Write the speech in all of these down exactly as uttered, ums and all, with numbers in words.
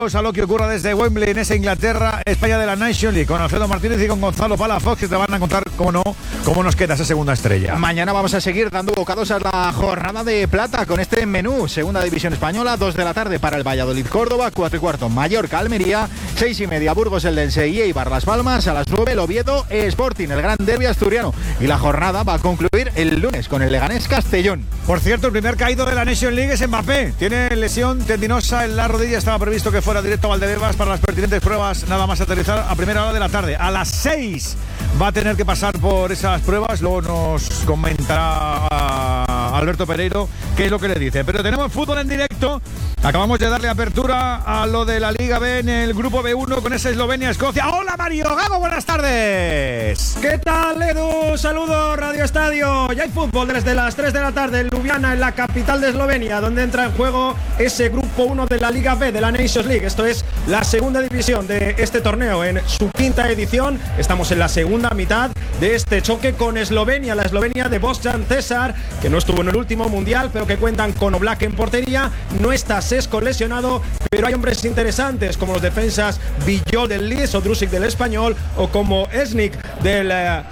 A lo que ocurra desde Wembley en esa Inglaterra, España de la Nations League, con Alfredo Martínez y con Gonzalo Palafox, que te van a contar, cómo no, cómo nos queda esa segunda estrella. Mañana vamos a seguir dando bocados a la jornada de plata con este menú. Segunda división española, dos de la tarde para el Valladolid Córdoba, cuatro y cuarto Mallorca Almería, seis y media Burgos Eldense y Eibar Las Palmas, a las nueve el Oviedo Sporting, el gran derbi asturiano. Y la jornada va a concluir el lunes con el Leganés Castellón. Por cierto, el primer caído de la Nations League es Mbappé. Tiene lesión tendinosa en la rodilla, estaba previsto que fuera directo a Valdebebas para las pertinentes pruebas, nada más aterrizar a primera hora de la tarde. A las seis va a tener que pasar por esas pruebas, luego nos comentará a Alberto Pereiro qué es lo que le dice. Pero tenemos fútbol en directo, acabamos de darle apertura a lo de la Liga B en el grupo B uno con ese Eslovenia-Escocia. ¡Hola Mario Gago, buenas tardes! ¿Qué tal, Edu? Saludos, Radio Estadio. Ya hay fútbol desde las tres de la tarde en Ljubljana, en la capital de Eslovenia, donde entra en juego ese grupo uno de la Liga B de la Nations League. Esto es la segunda división de este torneo en su quinta edición. Estamos en la segunda mitad de este choque con Eslovenia, la Eslovenia de Bojan Cesar, que no estuvo en el último mundial, pero que cuentan con Oblak en portería. No está Sesco lesionado, pero hay hombres interesantes como los defensas Villol del Leeds o Drusic del Español, o como Esnik del eh,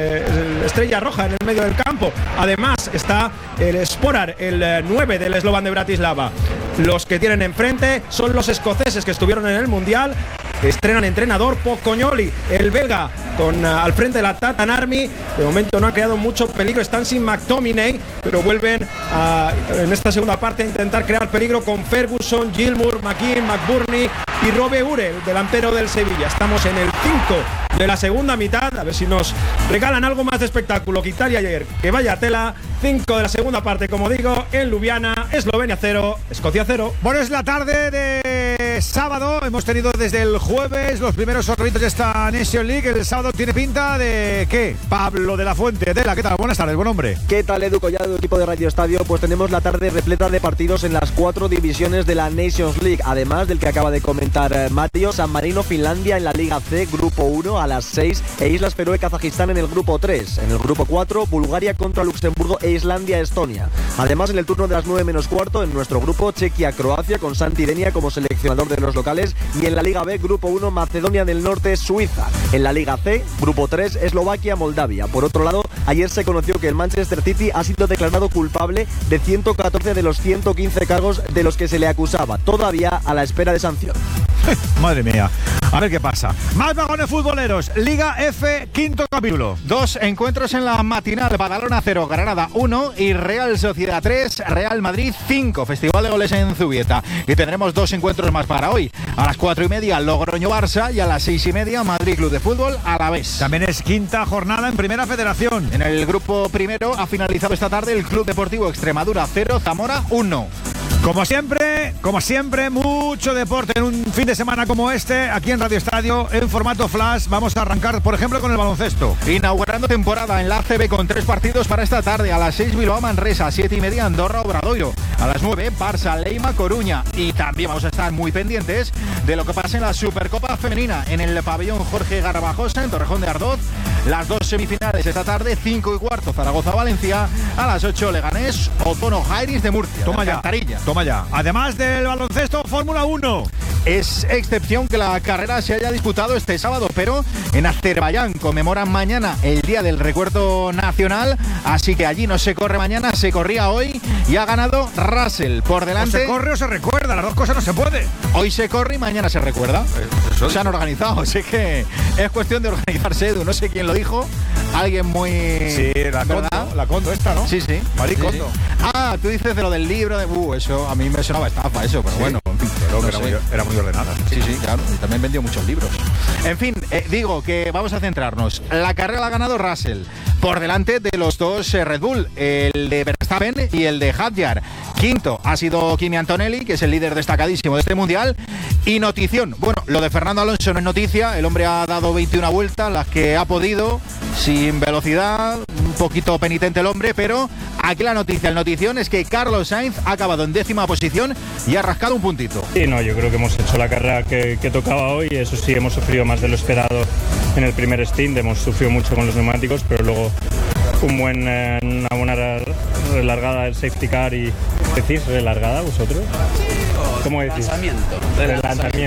eh, Estrella Roja en el medio del campo. Además está el Sporar, el eh, nueve del Slovan de Bratislava. Los que tienen enfrente son los escoceses que estuvieron en el mundial. Estrenan entrenador Pocognoli, el belga, con uh, al frente de la Tatan Army. De momento no ha creado mucho peligro, están sin McTominay, pero vuelven a, en esta segunda parte a intentar crear peligro con Ferguson, Gilmour, McKean, McBurney y Robe Ure, el delantero del Sevilla. Estamos en el cinco de la segunda mitad, a ver si nos regalan algo más de espectáculo que Italia ayer, que vaya tela. Cinco de la segunda parte, como digo, en Ljubljana, Eslovenia cero, Escocia cero. Bueno, es la tarde de sábado, hemos tenido desde el jueves los primeros sorteos de esta Nation League. El sábado tiene pinta de ¿qué? Pablo de la Fuente, Tela, ¿qué tal? Buenas tardes, buen hombre. ¿Qué tal, Edu Collado, equipo de Radio Estadio? Pues tenemos la tarde repleta de partidos en las cuatro divisiones de la Nations League, además del que acaba de comentar eh, Mario, San Marino, Finlandia en la Liga C, grupo uno a las seis, e Islas Feroe, Kazajistán en el grupo tres. En el grupo cuatro, Bulgaria contra Luxemburgo e Islandia, Estonia. Además, en el turno de las nueve menos cuarto, en nuestro grupo, Chequia, Croacia, con Santi Denia como seleccionador de los locales, y en la Liga B, grupo uno, Macedonia del Norte, Suiza. En la Liga C, grupo tres, Eslovaquia, Moldavia. Por otro lado, ayer se conoció que el Manchester City ha sido declarado culpable de ciento catorce de los ciento quince cargos de los que se le acusaba, todavía a la espera de sanción. Madre mía, a ver qué pasa. Más vagones futboleros, Liga F, quinto capítulo. Dos encuentros en la matinal, Badalona cero, Granada uno y Real Sociedad tres, Real Madrid cinco, Festival de Goles en Zubieta. Y tendremos dos encuentros más para hoy. A las cuatro y media, Logroño-Barça, y a las seis y media, Madrid Club de Fútbol Alavés. También es quinta jornada en Primera Federación. En el grupo primero ha finalizado esta tarde el Club Deportivo Extremadura cero, Zamora uno. Como siempre, como siempre, mucho deporte en un fin de semana como este, aquí en Radio Estadio, en formato flash. Vamos a arrancar, por ejemplo, con el baloncesto. Inaugurando temporada en la A C B con tres partidos para esta tarde. A las seis, Bilbao Manresa, a siete y media, Andorra Obradoiro. A las nueve, Barça Leima Coruña. Y también vamos a estar muy pendientes de lo que pasa en la Supercopa Femenina, en el pabellón Jorge Garbajosa, en Torrejón de Ardoz. Las dos semifinales esta tarde, cinco y cuarto, Zaragoza-Valencia. A las ocho, Leganés, Ozono Jairis de Murcia. Toma ya, Cantarilla. toma ya. Además del baloncesto, Fórmula uno. Es excepción que la carrera se haya disputado este sábado, pero en Azerbaiyán conmemoran mañana el Día del Recuerdo Nacional, así que allí no se corre mañana, se corría hoy y ha ganado Russell por delante. O se corre o se recuerda, las dos cosas no se puede. Hoy se corre y mañana se recuerda. Eso se han organizado, así que es cuestión de organizarse, Edu. No sé quién lo dijo, alguien muy... Sí, la Condo, la Condo esta, ¿no? Sí, sí. Maricondo. Sí, sí. Ah, tú dices de lo del libro de... Uh, eso a mí me sonaba estafa, eso, pero sí. Bueno. Creo no que era muy, era muy ordenada. Sí, sí, claro. Y también vendió muchos libros. En fin, eh, digo que vamos a centrarnos. La carrera la ha ganado Russell, por delante de los dos eh, Red Bull, el de Verstappen y el de Hadjar. Quinto ha sido Kimi Antonelli, que es el líder destacadísimo de este mundial. Y notición, bueno, lo de Fernando Alonso no es noticia. El hombre ha dado veintiuna vueltas, las que ha podido, sin velocidad, un poquito penitente el hombre, pero aquí la noticia, el notición es que Carlos Sainz ha acabado en décima posición y ha rascado un puntito. Sí, no, yo creo que hemos hecho la carrera que, que tocaba hoy. Eso sí, hemos sufrido más de lo esperado en el primer stint, hemos sufrido mucho con los neumáticos, pero luego un buen, eh, una buena relargada del safety car y... ¿Decís relargada vosotros? Sí, ¿Cómo decís? Lanzamiento. Relanzamiento.